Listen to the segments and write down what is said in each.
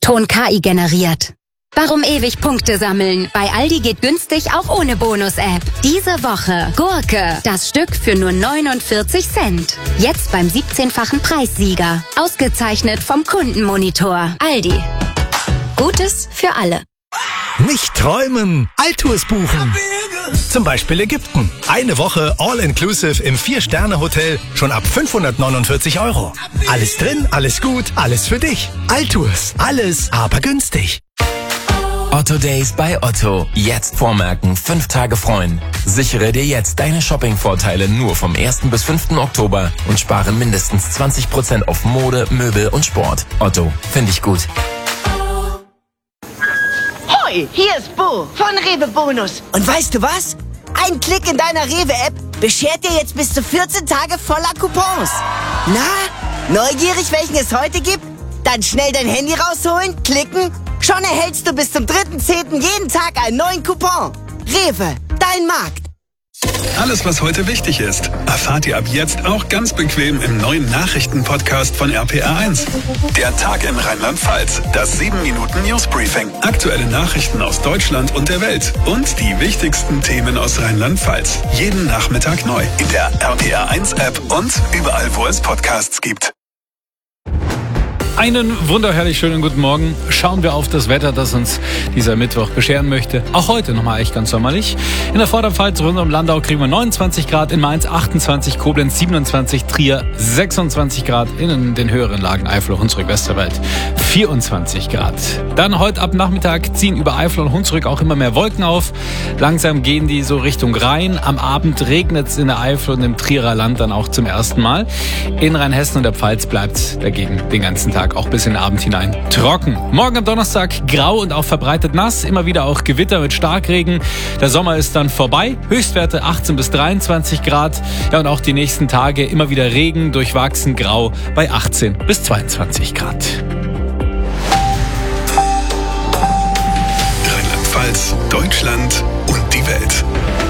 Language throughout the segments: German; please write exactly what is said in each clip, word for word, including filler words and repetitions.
Ton K I generiert. Warum ewig Punkte sammeln? Bei Aldi geht günstig auch ohne Bonus-App. Diese Woche Gurke, das Stück für nur neunundvierzig Cent. Jetzt beim siebzehnfachen Preissieger. Ausgezeichnet vom Kundenmonitor. Aldi. Gutes für alle. Nicht träumen, Altours buchen. Zum Beispiel Ägypten. Eine Woche All-Inclusive im Vier-Sterne-Hotel schon ab fünfhundertneunundvierzig Euro. Alles drin, alles gut, alles für dich. Altours, alles aber günstig. Otto Days bei Otto. Jetzt vormerken, fünf Tage freuen. Sichere dir jetzt deine Shopping-Vorteile nur vom ersten bis fünften Oktober und spare mindestens zwanzig Prozent auf Mode, Möbel und Sport. Otto, finde ich gut. Hoi, hier ist Bo von Rewe Bonus. Und weißt du was? Ein Klick in deiner Rewe-App beschert dir jetzt bis zu vierzehn Tage voller Coupons. Na, neugierig, welchen es heute gibt? Dann schnell dein Handy rausholen, klicken. Schon erhältst du bis zum dritten zehnten jeden Tag einen neuen Coupon. Rewe, dein Markt. Alles, was heute wichtig ist, erfahrt ihr ab jetzt auch ganz bequem im neuen Nachrichtenpodcast von R P R eins. Der Tag in Rheinland-Pfalz, das sieben Minuten Newsbriefing, aktuelle Nachrichten aus Deutschland und der Welt und die wichtigsten Themen aus Rheinland-Pfalz. Jeden Nachmittag neu in der R P R eins App und überall, wo es Podcasts gibt. Einen wunderherrlich schönen guten Morgen. Schauen wir auf das Wetter, das uns dieser Mittwoch bescheren möchte. Auch heute nochmal echt ganz sommerlich. In der Vorderpfalz rund um Landau kriegen wir neunundzwanzig Grad, in Mainz achtundzwanzig, Koblenz siebenundzwanzig, Trier sechsundzwanzig Grad, in den höheren Lagen Eifel, Hunsrück, Westerwald vierundzwanzig Grad. Dann heute ab Nachmittag ziehen über Eifel und Hunsrück auch immer mehr Wolken auf. Langsam gehen die so Richtung Rhein. Am Abend regnet es in der Eifel und im Trierer Land dann auch zum ersten Mal. In Rheinhessen und der Pfalz bleibt dagegen den ganzen Tag auch bis in den Abend hinein trocken. Morgen am Donnerstag grau und auch verbreitet nass, immer wieder auch Gewitter mit Starkregen. Der Sommer ist dann vorbei, Höchstwerte achtzehn bis dreiundzwanzig Grad. Ja, und auch die nächsten Tage immer wieder Regen, durchwachsen grau bei achtzehn bis zweiundzwanzig Grad. Rheinland-Pfalz, Deutschland und die Welt.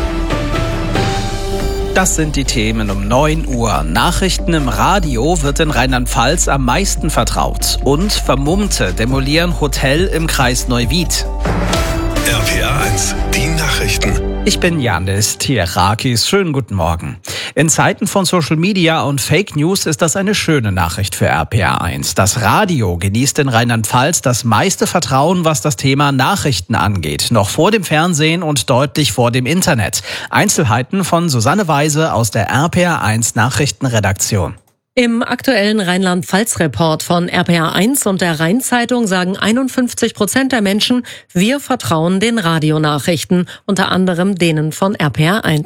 Das sind die Themen um neun Uhr. Nachrichten im Radio wird in Rheinland-Pfalz am meisten vertraut. Und Vermummte demolieren Hotel im Kreis Neuwied. R P R eins, die Nachrichten. Ich bin Janis Tierakis. Schönen guten Morgen. In Zeiten von Social Media und Fake News ist das eine schöne Nachricht für R P R eins. Das Radio genießt in Rheinland-Pfalz das meiste Vertrauen, was das Thema Nachrichten angeht. Noch vor dem Fernsehen und deutlich vor dem Internet. Einzelheiten von Susanne Weise aus der R P R eins Nachrichtenredaktion. Im aktuellen Rheinland-Pfalz-Report von R P R eins und der Rhein-Zeitung sagen einundfünfzig Prozent der Menschen, wir vertrauen den Radionachrichten, unter anderem denen von R P R eins.